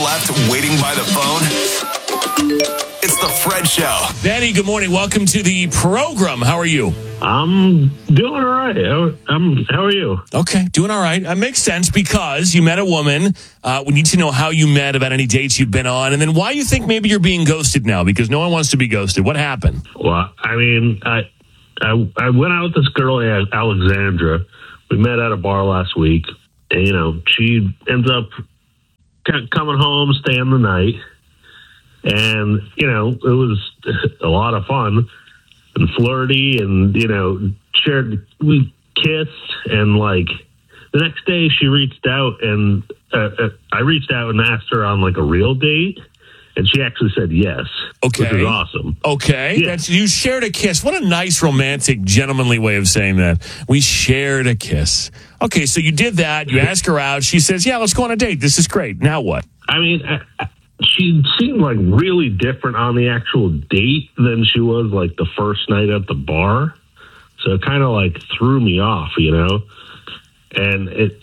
left waiting by the phone? It's the Fred Show. Danny, good morning. Welcome to the program. How are you? I'm doing all right. How are you? Okay, doing all right. That makes sense because you met a woman. We need to know how you met, about any dates you've been on, and then why you think maybe you're being ghosted now, because no one wants to be ghosted. What happened? Well, I mean, I went out with this girl, Alexandra. We met at a bar last week, and, she ends up coming home, staying the night, and, it was a lot of fun and flirty, and, we kissed, and, the next day she reached out, and I reached out and asked her on, a real date, and she actually said yes, Okay. which was awesome. Okay, Yeah. you shared a kiss. What a nice, romantic, gentlemanly way of saying that. We shared a kiss. Okay, so you did that. You asked her out. She says, yeah, let's go on a date. This is great. Now what? I mean, she seemed really different on the actual date than she was the first night at the bar. So it kind of threw me off, And it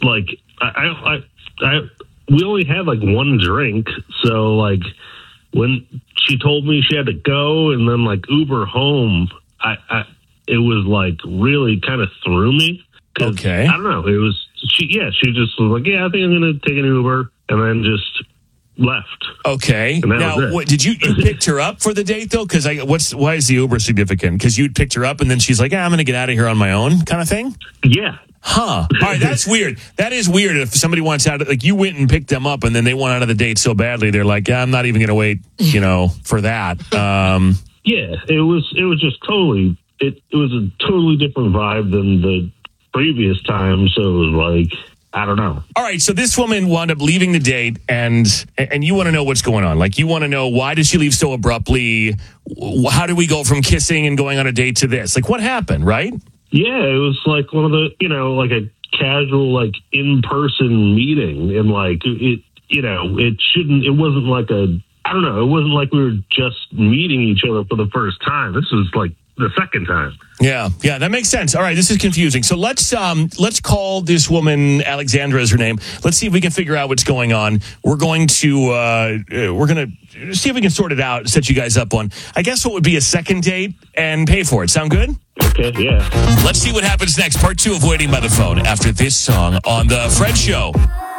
we only had one drink, so when she told me she had to go and then Uber home, it was really kind of threw me. Okay. I don't know. It was she just was yeah, I think I'm going to take an Uber, and then just left. Okay. And that Now, was it. what, did you picked her up for the date though? Because why is the Uber significant? Because you picked her up and then she's like, I'm going to get out of here on my own, kind of thing. Yeah. Huh. All right, that's weird. That is weird if somebody wants out, you went and picked them up and then they want out of the date so badly, they're like, I'm not even going to wait, for that. Yeah, it was just totally, it was a totally different vibe than the previous time. So it was I don't know. All right, so this woman wound up leaving the date and you want to know what's going on. You want to know, why did she leave so abruptly? How did we go from kissing and going on a date to this? What happened, right? Yeah, it was one of the, a casual, in-person meeting. And it wasn't I don't know, it wasn't we were just meeting each other for the first time. This was the second time. Yeah, that makes sense. All right, this is confusing. So let's call this woman, Alexandra is her name. Let's see if we can figure out what's going on. We're going to see if we can sort it out, set you guys up on, I guess, what would be a second date and pay for it. Sound good? Okay, yeah. Let's see what happens next. Part 2 of Waiting by the Phone after this song on The Fred Show.